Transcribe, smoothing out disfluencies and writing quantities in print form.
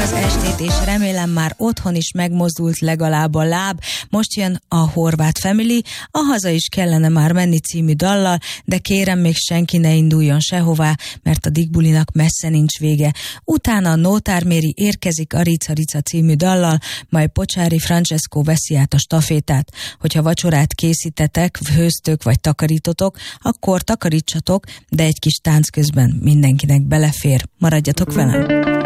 az estét, és remélem már otthon is megmozdult legalább a láb. Most jön a Horváth Family, a Haza is kellene már menni című dallal, de kérem, még senki ne induljon sehová, mert a Dickbulinak messze nincs vége. Utána a Nótár Méri érkezik a Rica Rica című dallal, majd Pocsári Francesco veszi át a stafétát. Hogyha vacsorát készítetek, főztök vagy takarítotok, akkor takarítsatok, de egy kis tánc közben mindenkinek belefér. Maradjatok velem!